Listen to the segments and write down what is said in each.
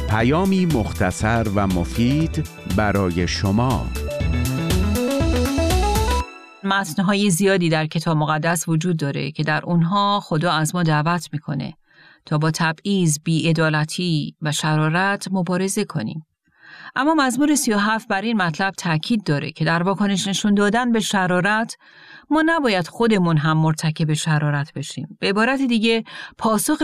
پیامی مختصر و مفید برای شما. متن‌های زیادی در کتاب مقدس وجود داره که در اونها خدا از ما دعوت میکنه تا با تبعیض، بی‌عدالتی و شرارت مبارزه کنیم. اما مزمور 37 بر این مطلب تاکید داره که در واکنش نشون دادن به شرارت ما نباید خودمون هم مرتکب شرارت بشیم. به عبارت دیگه پاسخ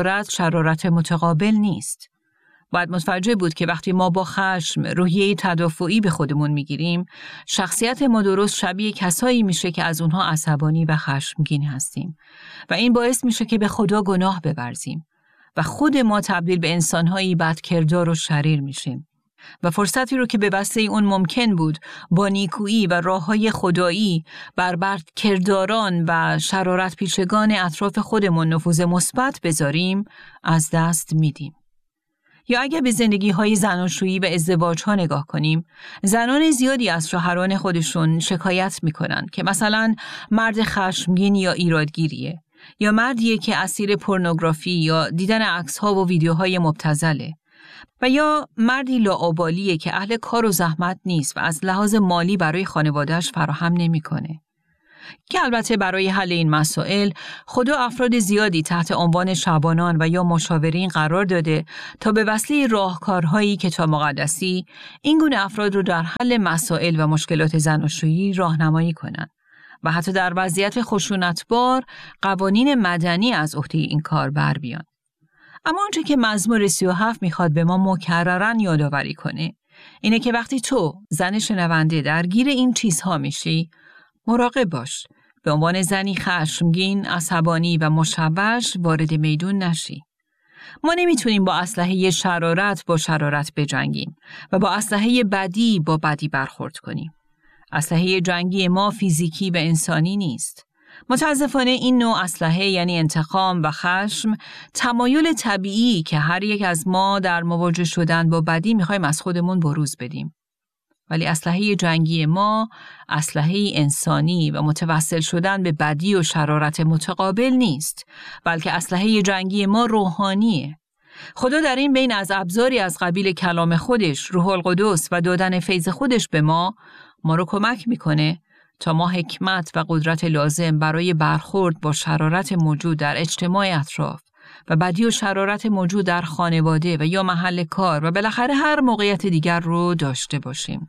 شرارت متقابل نیست. باید متوجه بود که وقتی ما با خشم روحیه تدافعی به خودمون میگیریم، شخصیت ما درست شبیه کسایی میشه که از اونها عصبانی و خشمگین هستیم و این باعث میشه که به خدا گناه بورزیم و خود ما تبدیل به انسانهایی بدکردار و شریر میشیم و فرصتی رو که به واسطه اون ممکن بود با نیکویی و راههای خدایی بر بدکرداران و شرارت پیشگان اطراف خودمون نفوذ مثبت بذاریم از دست میدیم. یا اگر به زندگی‌های زناشویی و ازدواج‌ها نگاه کنیم، زنان زیادی از شوهران خودشون شکایت می‌کنن که مثلا مرد خشمگین یا ایرادگیریه، یا مردیه که اسیر پورنوگرافی یا دیدن عکس‌ها و ویدیوهای مبتذله، و یا مردی لاابالیه که اهل کار و زحمت نیست و از لحاظ مالی برای خانواده‌اش فراهم نمی‌کنه. که البته برای حل این مسائل خدا افراد زیادی تحت عنوان شبانان و یا مشاورین قرار داده تا به وسیله راهکارهای کتاب مقدسی این گونه افراد رو در حل مسائل و مشکلات زناشویی راهنمایی کنند و حتی در وضعیت خشونتبار قوانین مدنی از عهده این کار بر بیان. اما آنچه که مزمور 37 میخواد به ما مکرراً یادآوری کنه اینه که وقتی تو زن شنونده درگیر این چیزها میشی، مراقب باش. به عنوان زنی خشمگین، عصبانی و مشوش وارد میدون نشی. ما نمیتونیم با اسلحه شرارت با شرارت بجنگیم و با اسلحه بدی با بدی برخورد کنیم. اسلحه جنگی ما فیزیکی و انسانی نیست. متاسفانه این نوع اسلحه یعنی انتقام و خشم تمایل طبیعی که هر یک از ما در مواجه شدن با بدی میخوایم از خودمون بروز بدیم. ولی اسلحه جنگی ما اسلحه انسانی و متوسل شدن به بدی و شرارت متقابل نیست، بلکه اسلحه جنگی ما روحانیه. خدا در این بین از ابزاری از قبیل کلام خودش، روح القدس و دادن فیض خودش به ما رو کمک میکنه تا ما حکمت و قدرت لازم برای برخورد با شرارت موجود در اجتماع اطراف و بدی و شرارت موجود در خانواده و یا محل کار و بالاخره هر موقعیت دیگر رو داشته باشیم.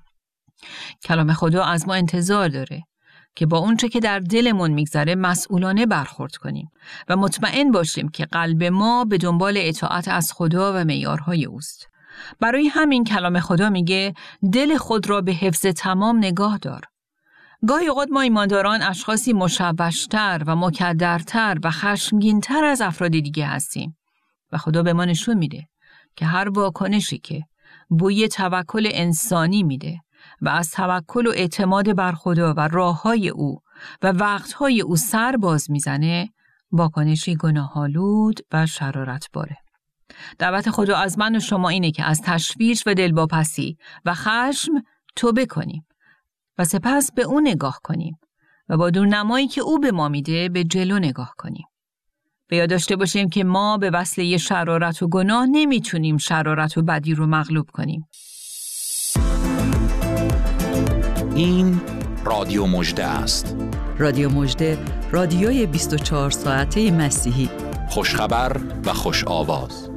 کلام خدا از ما انتظار داره که با اونچه که در دلمون میگذره مسئولانه برخورد کنیم و مطمئن باشیم که قلب ما به دنبال اطاعت از خدا و معیارهای اوست. برای همین کلام خدا میگه دل خود را به حفظ تمام نگاه دار. گاهی اوقات ما ایمانداران اشخاصی مشوش‌تر و مکدرتر و خشمگین‌تر از افراد دیگه هستیم و خدا به ما نشون میده که هر واکنشی که بوی توکل انسانی میده و از توکل و اعتماد بر خدا و راههای او و وقتهای او سر باز میزنه، واکنشی گناه‌آلود و شرارتباره. دعوت خدا از من و شما اینه که از تشویش و دلواپسی و خشم توبه کنیم و سپس به او نگاه کنیم و با دورنمایی که او به ما میده به جلو نگاه کنیم. به یاد داشته باشیم که ما به وسیله شرارت و گناه نمیتونیم شرارت و بدی رو مغلوب کنیم. این رادیو مژده است. رادیو مژده، رادیوی 24 ساعته مسیحی. خوشخبر و خوش آواز.